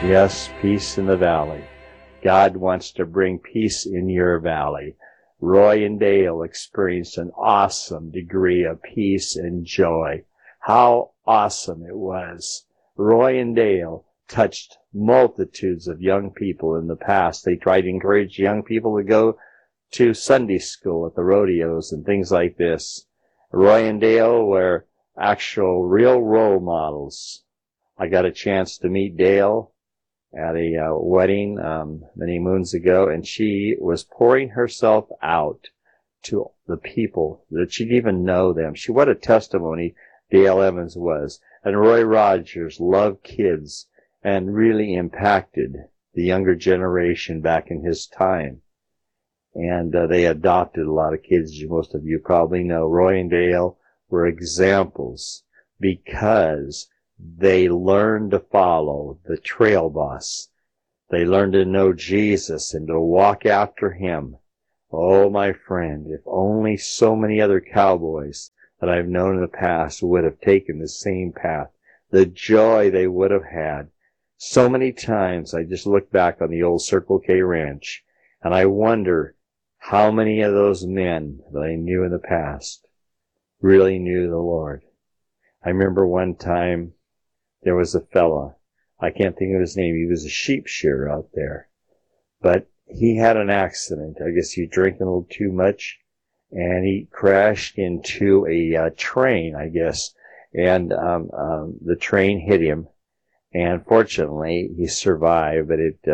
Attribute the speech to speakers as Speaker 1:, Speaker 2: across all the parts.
Speaker 1: Yes, peace in the valley. God wants to bring peace in your valley. Roy and Dale experienced an awesome degree of peace and joy. How awesome it was. Roy and Dale touched multitudes of young people in the past. They tried to encourage young people to go to Sunday school at the rodeos and things like this. Roy and Dale were actual real role models. I got a chance to meet Dale at a wedding many moons ago, and she was pouring herself out to the people that she didn't even know them. What a testimony Dale Evans was. And Roy Rogers loved kids and really impacted the younger generation back in his time. And they adopted a lot of kids, as most of you probably know. Roy and Dale were examples because they learned to follow the trail boss. They learned to know Jesus and to walk after him. Oh, my friend, if only so many other cowboys that I've known in the past would have taken the same path, the joy they would have had. So many times I just look back on the old Circle K Ranch, and I wonder how many of those men that I knew in the past really knew the Lord. I remember one time there was a fella, I can't think of his name, he was a sheep shearer out there, but he had an accident. I guess he drank a little too much, and he crashed into a train, I guess, and the train hit him, and fortunately he survived, but it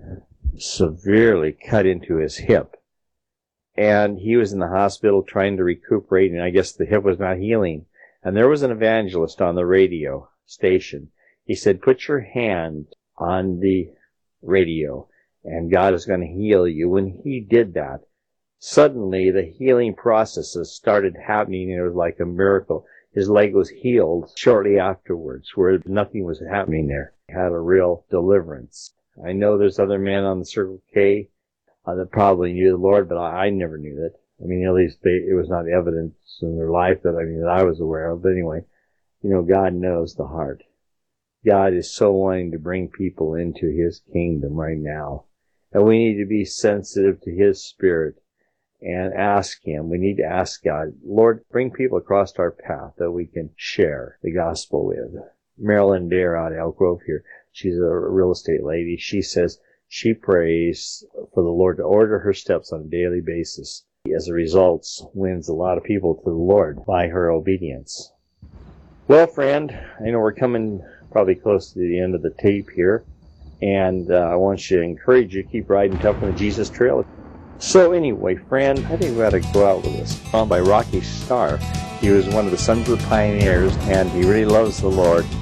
Speaker 1: severely cut into his hip. And he was in the hospital trying to recuperate, and I guess the hip was not healing. And there was an evangelist on the radio station. He said, put your hand on the radio, and God is going to heal you. When he did that, suddenly the healing processes started happening. It was like a miracle. His leg was healed shortly afterwards, where nothing was happening there. He had a real deliverance. I know there's other men on the Circle K that probably knew the Lord, but I never knew that. I mean, at least it was not evidence in their life that I was aware of. But anyway, God knows the heart. God is so wanting to bring people into his kingdom right now. And we need to be sensitive to his spirit and ask him. We need to ask God, Lord, bring people across our path that we can share the gospel with. Marilyn Dare out of Elk Grove here, she's a real estate lady. She says she prays for the Lord to order her steps on a daily basis. As a result, wins a lot of people to the Lord by her obedience. Well, friend, I know we're coming probably close to the end of the tape here, and I want you to encourage you to keep riding tough on the Jesus Trail. So anyway, friend, I think we ought to go out with this song by Rocky Starr. He was one of the Sons of the Pioneers, and he really loves the Lord.